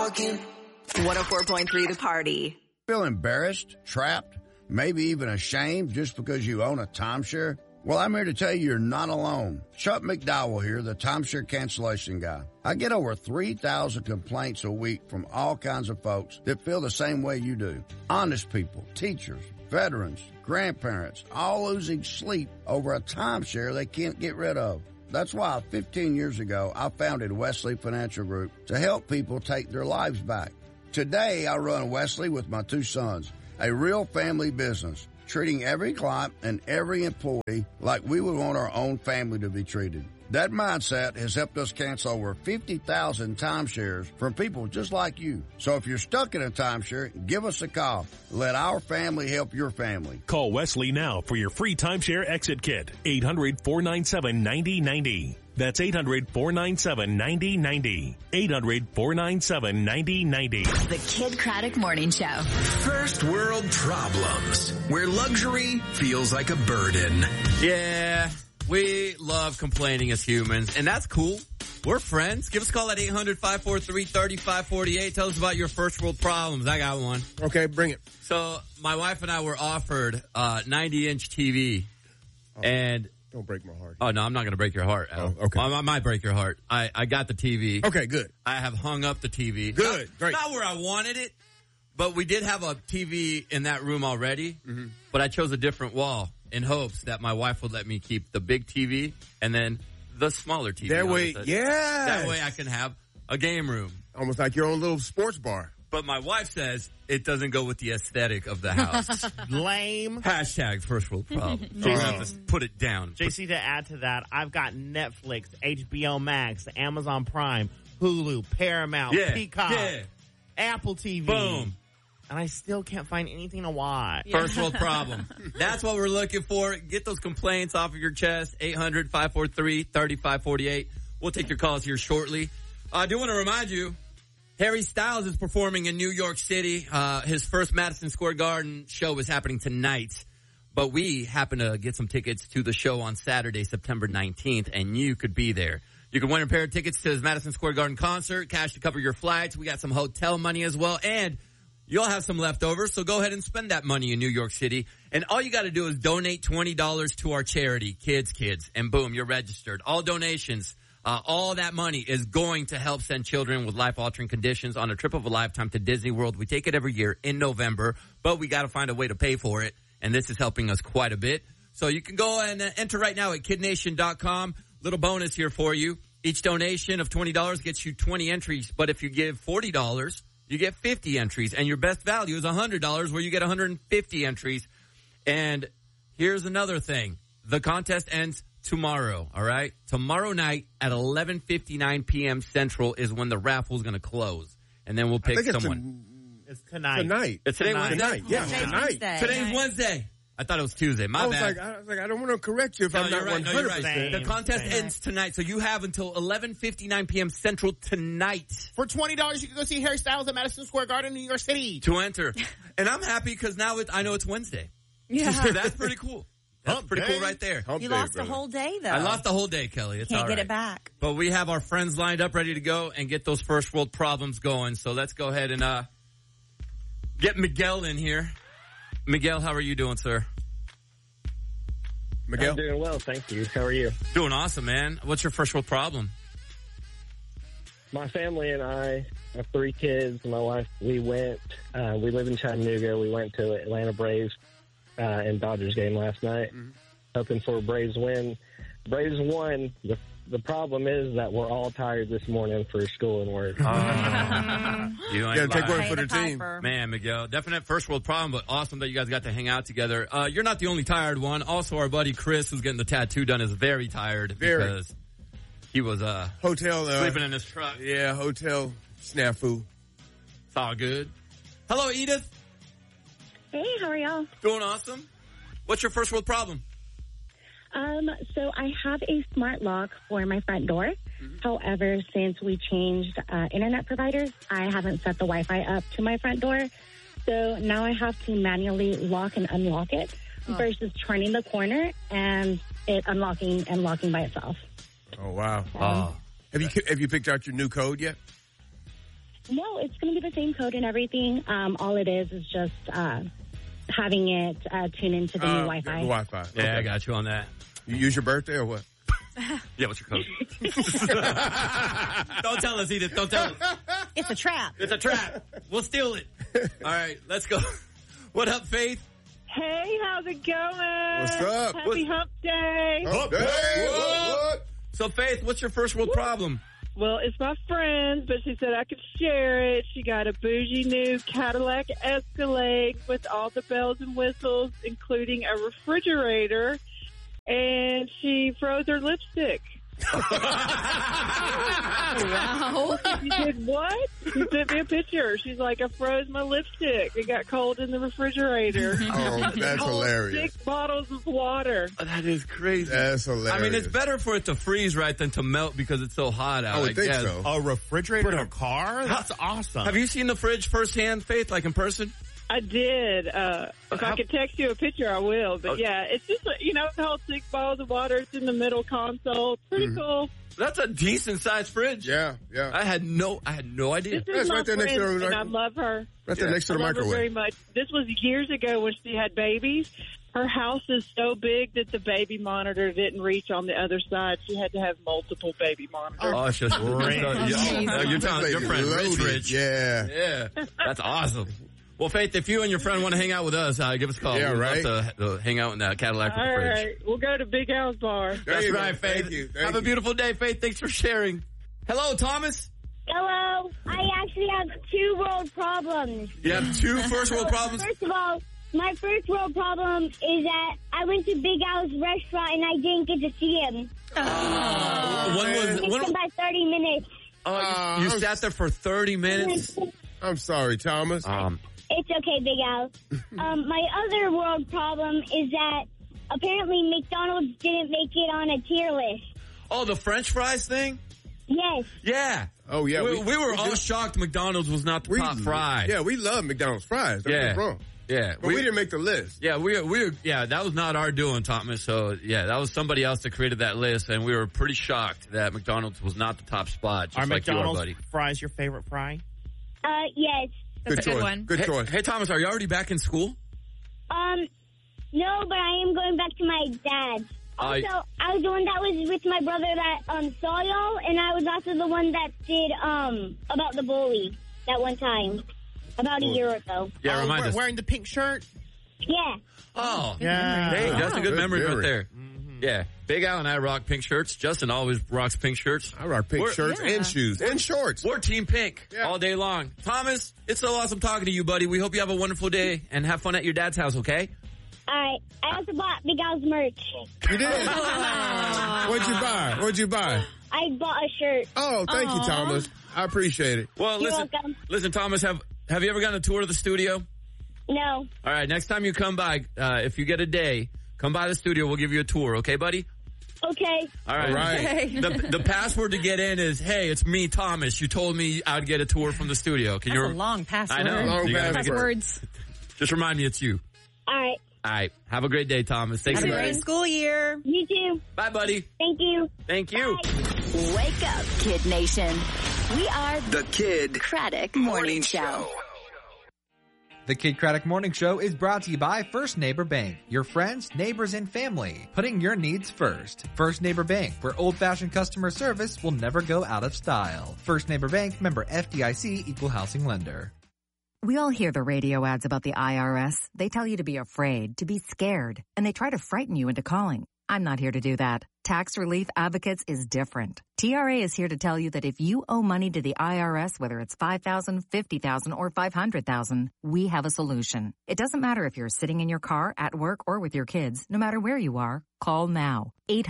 walking. 104.3 The Party. Feel embarrassed, trapped, maybe even ashamed just because you own a timeshare? Well, I'm here to tell you you're not alone. Chuck McDowell here, the timeshare cancellation guy. I get over 3,000 complaints a week from all kinds of folks that feel the same way you do. Honest people, teachers, veterans, grandparents, all losing sleep over a timeshare they can't get rid of. That's why 15 years ago, I founded Wesley Financial Group to help people take their lives back. Today, I run Wesley with my two sons, a real family business, treating every client and every employee like we would want our own family to be treated. That mindset has helped us cancel over 50,000 timeshares from people just like you. So if you're stuck in a timeshare, give us a call. Let our family help your family. Call Wesley now for your free timeshare exit kit. 800-497-9090. That's 800-497-9090. 800-497-9090. The Kid Craddock Morning Show. First world problems, where luxury feels like a burden. Yeah, we love complaining as humans, and that's cool. We're friends. Give us a call at 800-543-3548. Tell us about your first world problems. I got one. Okay, bring it. So my wife and I were offered a 90-inch TV, and... Don't break my heart. Oh, no, I'm not going to break your heart, Al. Oh, okay. I might break your heart. I got the TV. Okay, good. I have hung up the TV. Good, great. Not where I wanted it, but we did have a TV in that room already, but I chose a different wall in hopes that my wife would let me keep the big TV and then the smaller TV. That way, yeah. That way I can have a game room. Almost like your own little sports bar. But my wife says it doesn't go with the aesthetic of the house. Lame. Hashtag first world problem. So we have to put it down. JC, to add to that, I've got Netflix, HBO Max, Amazon Prime, Hulu, Paramount, Peacock, Apple TV. Boom. And I still can't find anything to watch. First world problem. That's what we're looking for. Get those complaints off of your chest. 800-543-3548. We'll take your calls here shortly. I do want to remind you, Harry Styles is performing in New York City. His first Madison Square Garden show is happening tonight. But we happen to get some tickets to the show on Saturday, September 19th, and you could be there. You can win a pair of tickets to his Madison Square Garden concert, cash to cover your flights. We got some hotel money as well, and you'll have some leftovers, so go ahead and spend that money in New York City. And all you got to do is donate $20 to our charity, Kids, and boom, you're registered. All donations, all that money is going to help send children with life-altering conditions on a trip of a lifetime to Disney World. We take it every year in November, but we got to find a way to pay for it, and this is helping us quite a bit. So you can go and enter right now at kidnation.com. Little bonus here for you. Each donation of $20 gets you 20 entries, but if you give $40, you get 50 entries, and your best value is $100, where you get 150 entries. And here's another thing. The contest ends tomorrow, all right? Tomorrow night at 11:59 p.m. Central is when the raffle is going to close. And then we'll pick someone. It's tonight. Tonight. It's today Wednesday? Tonight, yeah, tonight. Today's Wednesday. I thought it was Tuesday. My bad. I was like, I don't want to correct you if I'm not 100%. No, you're right. The contest ends tonight, so you have until 11:59 p.m. Central tonight. For $20, you can go see Harry Styles at Madison Square Garden, New York City. To enter. And I'm happy because now I know it's Wednesday. Yeah. That's pretty cool. That's pretty cool right there. You lost the whole day, though. I lost the whole day, Kelly. It's Can't all get right. it back. But we have our friends lined up ready to go and get those first world problems going. So let's go ahead and get Miguel in here. Miguel, how are you doing, sir? Miguel? I'm doing well, thank you. How are you? Doing awesome, man. What's your first world problem? My family and I have 3 kids. My wife, we live in Chattanooga. We went to Atlanta Braves and Dodgers game last night, hoping for a Braves win. Braves won. The problem is that we're all tired this morning for school and work. You gotta take one for the team. Man, Miguel, definite first world problem, but awesome that you guys got to hang out together. You're not the only tired one. Also, our buddy Chris, who's getting the tattoo done, is very tired because he was sleeping in his truck. Yeah, hotel snafu. It's all good. Hello, Edith. Hey, how are y'all? Doing awesome. What's your first world problem? So I have a smart lock for my front door. However, since we changed internet providers, I haven't set the Wi-Fi up to my front door. So now I have to manually lock and unlock it versus turning the corner and it unlocking and locking by itself. Oh, wow. Have you picked out your new code yet? No, it's going to be the same code and everything. All it is just having it tune into the new Wi-Fi. The Wi-Fi. Yeah, Okay. I got you on that. You use your birthday or what? Yeah, what's your code? Don't tell us, Edith. Don't tell us. It's a trap. It's a trap. We'll steal it. All right, let's go. What up, Faith? Hey, how's it going? What's up? Happy Hump Day. Hump Day. What? So, Faith, what's your first world problem? Well, it's my friend's, but she said I could share it. She got a bougie new Cadillac Escalade with all the bells and whistles, including a refrigerator, and she froze her lipstick. Wow. She did what? She sent me a picture. She's like, I froze my lipstick. It got cold in the refrigerator. Oh, that's hilarious. 6 bottles of water. That is crazy. That's hilarious. I mean, it's better for it to freeze, right, than to melt because it's so hot out. I would think guess. so. A refrigerator in a car? That's awesome. Have you seen the fridge firsthand, Faith, like in person? I did. If I could text you a picture, I will. But yeah, it's just, it holds 6 bottles of water. It's in the middle console. It's pretty cool. That's a decent sized fridge. Yeah. I had no idea. This is my right there next to friend, the and I love her. Right there next to the I love her very microwave. much. This was years ago when she had babies. Her house is so big that the baby monitor didn't reach on the other side. She had to have multiple baby monitors. Oh, it's just great. You're telling your friend Rich. Yeah. Yeah. That's awesome. Well, Faith, if you and your friend want to hang out with us, give us a call. Yeah, We'd right. love to hang out in that Cadillac with the All fridge. right. We'll go to Big House Bar. That's you go. right, Faith. Thank you. Have a beautiful day, Faith. Thanks for sharing. Hello, Thomas. Hello. I actually have 2 world problems. You have 2 first world problems? First of all, my first world problem is that I went to Big Al's restaurant and I didn't get to see him. When Missed him by 30 minutes. you sat there for 30 minutes? I'm sorry, Thomas. It's okay, Big Al. My other world problem is that apparently McDonald's didn't make it on a tier list. Oh, the French fries thing? Yes. Yeah. Oh, yeah. We were all shocked McDonald's was not the top fry. Yeah, we love McDonald's fries. Don't get me wrong. Yeah. But we didn't make the list. Yeah, that was not our doing, Thomas. So, yeah, that was somebody else that created that list, and we were pretty shocked that McDonald's was not the top spot, just Are like you are, McDonald's buddy. fries your favorite fry? Yes. That's a good one. Good choice. Hey, Thomas, are you already back in school? No, but I am going back to my dad's. Also, I was the one that was with my brother that saw y'all, and I was also the one that did about the bully that one time, about a year ago. Yeah, remind us. Wearing the pink shirt? Yeah. Oh, Yeah. Hey, that's a good memory right there. Mm-hmm. Yeah, Big Al and I rock pink shirts. Justin always rocks pink shirts. I rock pink shirts and shoes and shorts. We're Team Pink all day long. Thomas, it's so awesome talking to you, buddy. We hope you have a wonderful day and have fun at your dad's house, okay? All right. I also bought Big Al's merch. You did? What'd you buy? What'd you buy? I bought a shirt. Oh, thank you, Thomas. I appreciate it. Well, You're listen, welcome. Thomas, have you ever gotten a tour of the studio? No. All right, next time you come by, if you get a day, come by the studio. We'll give you a tour, okay, buddy? Okay. All right. All right. Okay. The password to get in is, hey, it's me, Thomas. You told me I'd get a tour from the studio. Can That's you? a long password. I know. Long You gotta make it- Passwords. Just remind me it's you. All right. All right. Have a great day, Thomas. Thanks Have a for great school year. You too. Bye, buddy. Thank you. Thank you. Wake up, Kid Nation. We are The Kid Craddock Morning Show. The Kid Craddock Morning Show is brought to you by First Neighbor Bank, your friends, neighbors, and family, putting your needs first. First Neighbor Bank, where old-fashioned customer service will never go out of style. First Neighbor Bank, member FDIC, equal housing lender. We all hear the radio ads about the IRS. They tell you to be afraid, to be scared, and they try to frighten you into calling. I'm not here to do that. Tax Relief Advocates is different. TRA is here to tell you that if you owe money to the IRS, whether it's $5,000, $50,000, or $500,000, we have a solution. It doesn't matter if you're sitting in your car, at work, or with your kids. No matter where you are, call now.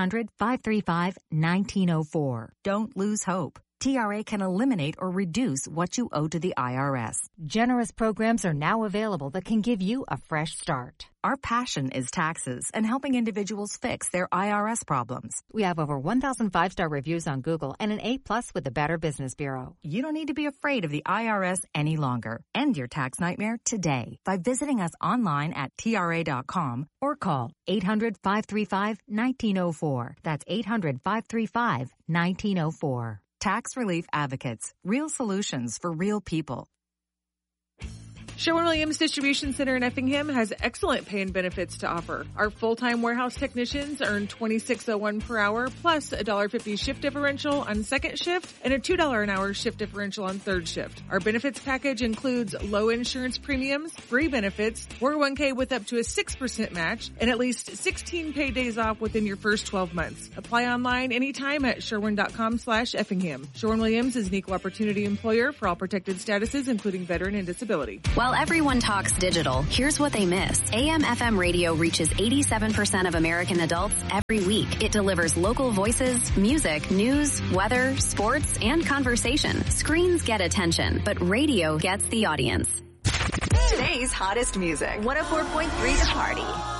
800-535-1904. Don't lose hope. TRA can eliminate or reduce what you owe to the IRS. Generous programs are now available that can give you a fresh start. Our passion is taxes and helping individuals fix their IRS problems. We have over 1,000 5-star reviews on Google and an A+ with the Better Business Bureau. You don't need to be afraid of the IRS any longer. End your tax nightmare today by visiting us online at TRA.com or call 800-535-1904. That's 800-535-1904. Tax Relief Advocates. Real solutions for real people. Sherwin-Williams Distribution Center in Effingham has excellent pay and benefits to offer. Our full-time warehouse technicians earn $26.01 per hour plus a $1.50 shift differential on second shift and a $2 an hour shift differential on third shift. Our benefits package includes low insurance premiums, free benefits, 401k with up to a 6% match, and at least 16 paid days off within your first 12 months. Apply online anytime at sherwin.com/Effingham. Sherwin-Williams is an equal opportunity employer for all protected statuses, including veteran and disability. While everyone talks digital, here's what they miss. AM/FM radio reaches 87% of American adults every week. It delivers local voices, music, news, weather, sports, and conversation. Screens get attention, but radio gets the audience. Today's hottest music. 104.3 The Party.